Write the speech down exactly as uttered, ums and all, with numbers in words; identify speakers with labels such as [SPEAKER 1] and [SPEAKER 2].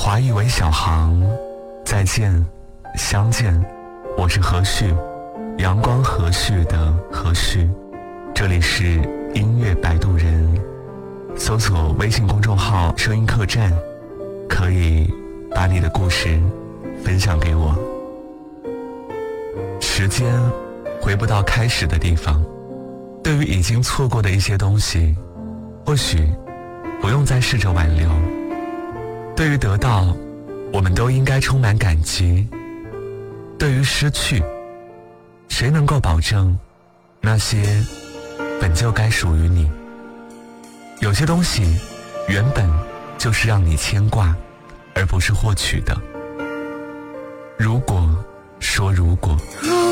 [SPEAKER 1] 华裔为小航，再见，相见，我是何旭，阳光和煦的何旭，这里是音乐摆渡人，搜索微信公众号声音客栈，可以把你的故事分享给我。时间回不到开始的地方，对于已经错过的一些东西，或许不用再试着挽留。对于得到，我们都应该充满感激。对于失去，谁能够保证那些本就该属于你？有些东西原本就是让你牵挂，而不是获取的。如果说如果